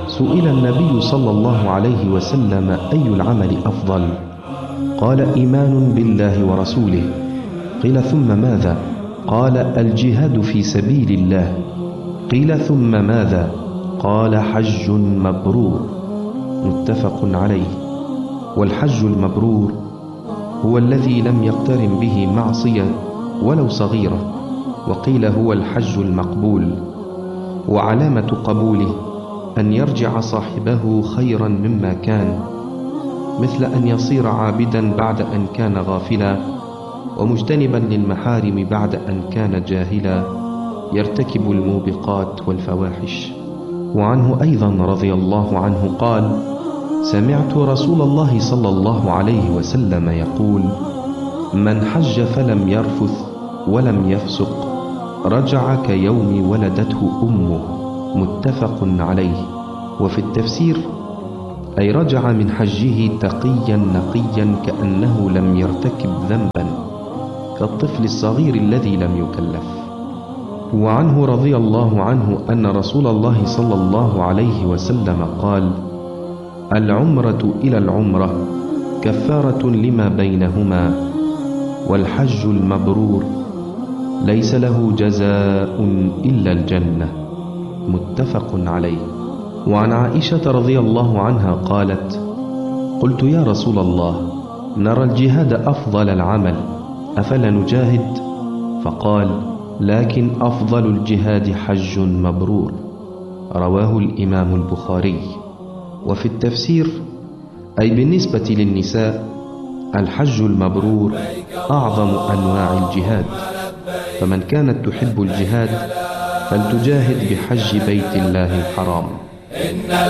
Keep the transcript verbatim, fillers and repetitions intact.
سئل النبي صلى الله عليه وسلم: أي العمل أفضل؟ قال: إيمان بالله ورسوله. قيل: ثم ماذا؟ قال: الجهاد في سبيل الله. قيل: ثم ماذا؟ قال: حج مبرور. متفق عليه. والحج المبرور هو الذي لم يقترن به معصية ولو صغيرة. وقيل: هو الحج المقبول. وعلامة قبوله أن يرجع صاحبه خيرا مما كان، مثل أن يصير عابدا بعد أن كان غافلا، ومجتنبا للمحارم بعد أن كان جاهلا، يرتكب الموبقات والفواحش. وعنه أيضا رضي الله عنه قال: سمعت رسول الله صلى الله عليه وسلم يقول: من حج فلم يرفث ولم يفسق رجع كيوم ولدته أمه. متفق عليه. وفي التفسير: أي رجع من حجه تقيا نقيا كأنه لم يرتكب ذنبا، كالطفل الصغير الذي لم يكلف. وعنه رضي الله عنه أن رسول الله صلى الله عليه وسلم قال: العمرة إلى العمرة كفارة لما بينهما، والحج المبرور ليس له جزاء إلا الجنة. متفق عليه. وعن عائشة رضي الله عنها قالت: قلت: يا رسول الله، نرى الجهاد أفضل العمل، أفلا نجاهد؟ فقال: لكن أفضل الجهاد حج مبرور. رواه الإمام البخاري. وفي التفسير: أي بالنسبة للنساء الحج المبرور أعظم أنواع الجهاد، فمن كانت تحب الجهاد فلتجاهد بحج بيت الله الحرام.